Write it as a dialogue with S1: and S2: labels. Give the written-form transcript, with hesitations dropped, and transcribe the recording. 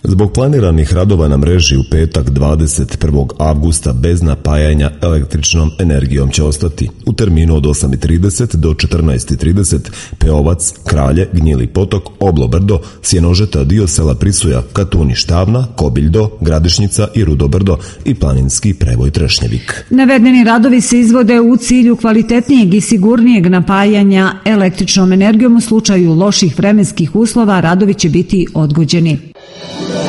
S1: Zbog planiranih radova na mreži u petak 21. avgusta bez napajanja električnom energijom će ostati u terminu od 8:30 do 14:30 Peovac, Kralje, Gnjili potok, Oblobrdo, Sjenožeta, dio sela Prisuja, Katuni Štavna, Kobiljdo, Gradišnica i Rudobrdo i planinski prevoj Trešnjevik.
S2: Navedeni radovi se izvode u cilju kvalitetnijeg i sigurnijeg napajanja električnom energijom. U slučaju loših vremenskih uslova radovi će biti odgođeni.